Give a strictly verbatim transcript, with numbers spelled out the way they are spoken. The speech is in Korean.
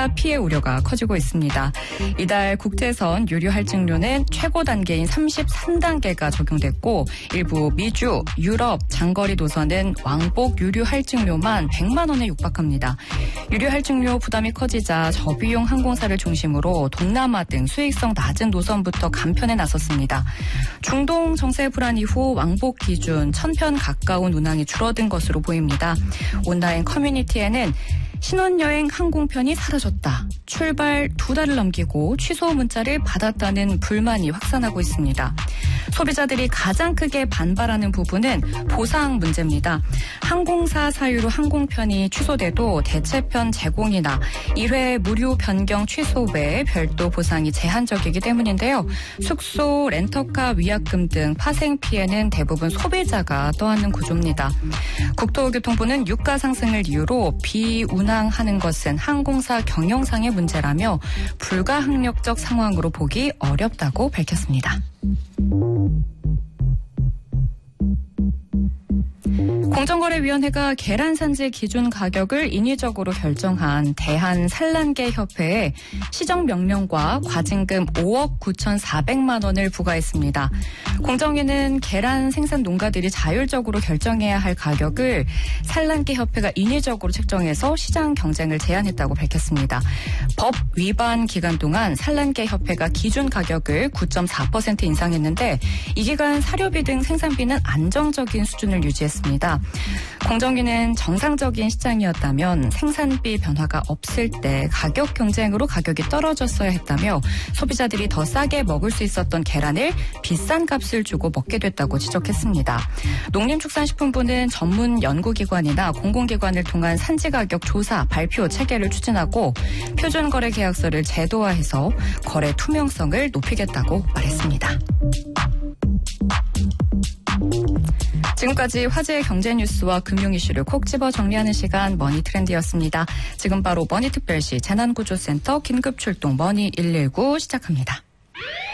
소비자 피해 우려가 커지고 있습니다. 이달 국제선 유류 할증료는 최고 단계인 삼십삼 단계가 적용됐고 일부 미주, 유럽, 장거리 노선은 왕복 유류 할증료만 백만 원에 육박합니다. 유류 할증료 부담이 커지자 저비용 항공사를 중심으로 동남아 등 수익성 낮은 노선부터 감편에 나섰습니다. 중동 정세 불안 이후 왕복 기준 천 편 가까운 운항이 줄어든 것으로 보입니다. 온라인 커뮤니티에는 신혼여행 항공편이 사라졌다. 출발 두 달을 넘기고 취소 문자를 받았다는 불만이 확산하고 있습니다. 소비자들이 가장 크게 반발하는 부분은 보상 문제입니다. 항공사 사유로 항공편이 취소돼도 대체편 제공이나 일 회 무료 변경 취소 외에 별도 보상이 제한적이기 때문인데요. 숙소, 렌터카 위약금 등 파생 피해는 대부분 소비자가 떠안는 구조입니다. 국토교통부는 유가 상승을 이유로 비운항하는 것은 항공사 경영상의 문제라며 불가항력적 상황으로 보기 어렵다고 밝혔습니다. 공정거래위원회가 계란 산지 기준 가격을 인위적으로 결정한 대한산란계협회에 시정명령과 과징금 오억 구천사백만 원을 부과했습니다. 공정위는 계란 생산 농가들이 자율적으로 결정해야 할 가격을 산란계협회가 인위적으로 책정해서 시장 경쟁을 제한했다고 밝혔습니다. 법 위반 기간 동안 산란계협회가 기준 가격을 구 점 사 퍼센트 인상했는데 이 기간 사료비 등 생산비는 안정적인 수준을 유지했습니다. 공정위는 정상적인 시장이었다면 생산비 변화가 없을 때 가격 경쟁으로 가격이 떨어졌어야 했다며 소비자들이 더 싸게 먹을 수 있었던 계란을 비싼 값을 주고 먹게 됐다고 지적했습니다. 농림축산식품부는 전문 연구기관이나 공공기관을 통한 산지가격 조사, 발표 체계를 추진하고 표준거래계약서를 제도화해서 거래 투명성을 높이겠다고 말했습니다. 지금까지 화제의 경제 뉴스와 금융 이슈를 콕 집어 정리하는 시간 머니트렌드였습니다. 지금 바로 머니특별시 재난구조센터 긴급출동 머니 일일구 시작합니다.